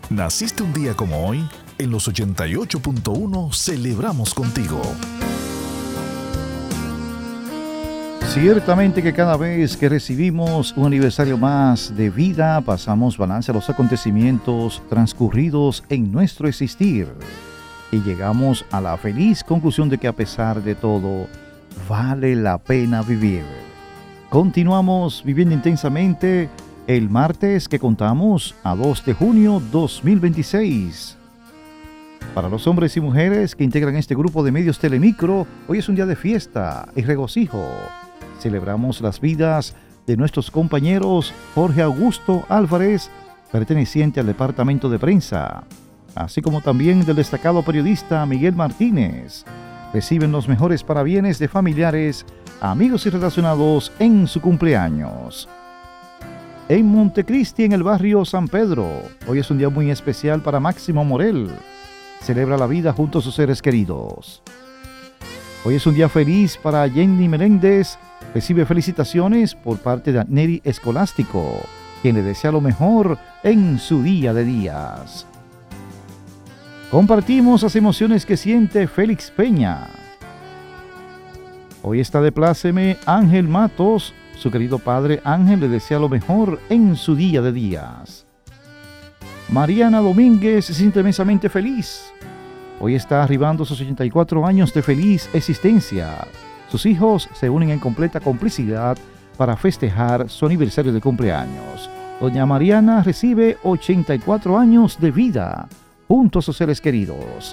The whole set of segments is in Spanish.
Naciste un día como hoy, en los 88.1 celebramos contigo. Ciertamente que cada vez que recibimos un aniversario más de vida, pasamos balance a los acontecimientos transcurridos en nuestro existir y llegamos a la feliz conclusión de que a pesar de todo, vale la pena vivir. Continuamos viviendo intensamente el martes que contamos a 2 de junio 2026. Para los hombres y mujeres que integran este grupo de medios Telemicro, hoy es un día de fiesta y regocijo. Celebramos las vidas de nuestros compañeros Jorge Augusto Álvarez, perteneciente al departamento de prensa, así como también del destacado periodista Miguel Martínez. Reciben los mejores parabienes de familiares, amigos y relacionados en su cumpleaños. En Montecristi, en el barrio San Pedro, hoy es un día muy especial para Máximo Morel. Celebra la vida junto a sus seres queridos. Hoy es un día feliz para Jenny Meléndez. Recibe felicitaciones por parte de Neri Escolástico, quien le desea lo mejor en su día de días. Compartimos las emociones que siente Félix Peña. Hoy está de pláceme Ángel Matos. Su querido padre Ángel le desea lo mejor en su día de días. Mariana Domínguez se siente inmensamente feliz. Hoy está arribando sus 84 años de feliz existencia. Sus hijos se unen en completa complicidad para festejar su aniversario de cumpleaños. Doña Mariana recibe 84 años de vida junto a sus seres queridos.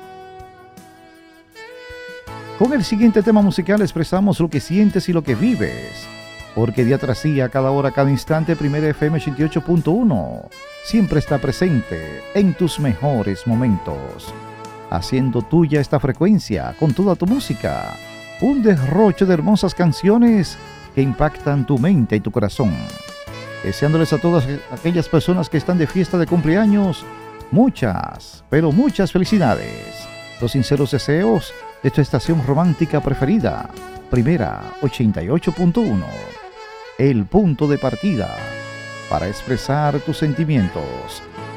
Con el siguiente tema musical expresamos lo que sientes y lo que vives. Porque día tras día, cada hora, cada instante, Primera FM 88.1 siempre está presente en tus mejores momentos. Haciendo tuya esta frecuencia con toda tu música. Un derroche de hermosas canciones que impactan tu mente y tu corazón. Deseándoles a todas aquellas personas que están de fiesta de cumpleaños muchas, pero muchas felicidades. Los sinceros deseos de tu estación romántica preferida, Primera 88.1. El punto de partida para expresar tus sentimientos